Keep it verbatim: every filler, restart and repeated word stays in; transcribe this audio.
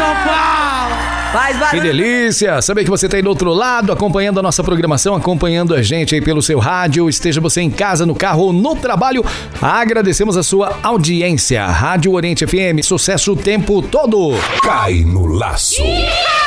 São Paulo! Faz barulho. Que delícia saber que você está aí do outro lado, acompanhando a nossa programação, acompanhando a gente aí pelo seu rádio, esteja você em casa, no carro ou no trabalho. Agradecemos a sua audiência. Rádio Oriente F M, sucesso o tempo todo. Cai no laço.